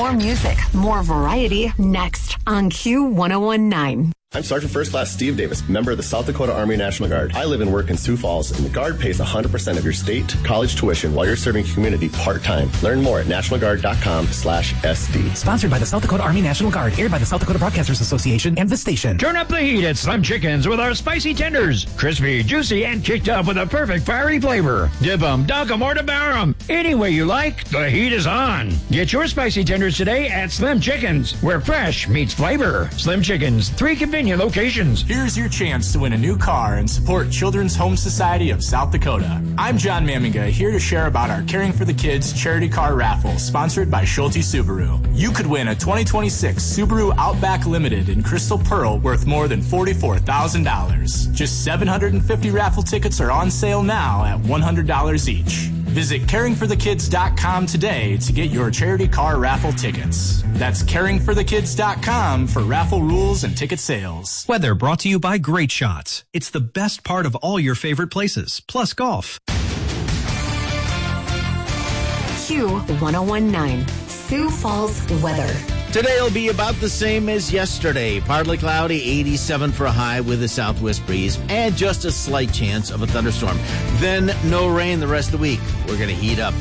More music, more variety, next on Q1019. I'm Sergeant First Class Steve Davis, member of the South Dakota Army National Guard. I live and work in Sioux Falls, and the Guard pays 100% of your state college tuition while you're serving community part-time. Learn more at nationalguard.com/SD. Sponsored by the South Dakota Army National Guard, aired by the South Dakota Broadcasters Association and this station. Turn up the heat at Slim Chickens with our spicy tenders. Crispy, juicy, and kicked up with a perfect fiery flavor. Dip 'em, dunk 'em, or devour 'em. Any way you like, the heat is on. Get your spicy tenders today at Slim Chickens, where fresh meets flavor. Slim Chickens, 3 convenient locations. Here's your chance to win a new car and support Children's Home Society of South Dakota. I'm John Maminga, here to share about our Caring for the Kids charity car raffle, sponsored by Schulte Subaru. You could win a 2026 Subaru Outback Limited in Crystal Pearl worth more than $44,000. Just 750 raffle tickets are on sale now at $100 each. Visit caringforthekids.com today to get your charity car raffle tickets. That's caringforthekids.com for raffle rules and ticket sales. Weather brought to you by Great Shots. It's the best part of all your favorite places, plus golf. Q1019, Sioux Falls weather. Today will be about the same as yesterday. Partly cloudy, 87 for a high with a southwest breeze, and just a slight chance of a thunderstorm. Then no rain the rest of the week. We're going to heat up.